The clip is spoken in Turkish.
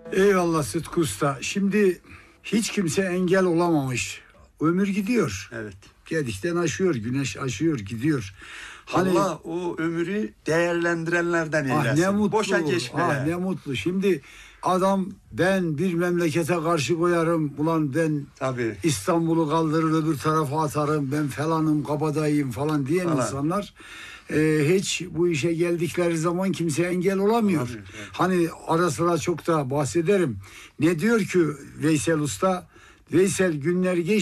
Eyvallah Sıtkı Usta. Şimdi hiç kimse engel olamamış. Ömür gidiyor. Evet. Gedikten aşıyor, güneş aşıyor, gidiyor. Hani Allah o ömrü değerlendirenlerden ah eylesin. ne mutlu, Boşa geçme. ah ne mutlu. Şimdi adam ben bir memlekete karşı koyarım. Ulan ben Tabii. İstanbul'u kaldırır öbür tarafa atarım. Ben falanım, kabadayıyım falan diyen Falan. insanlar hiç bu işe geldikleri zaman kimse engel olamıyor. Olamıyor, evet. Hani ara sıra çok da bahsederim. Ne diyor ki Veysel Usta? Veysel günler geç.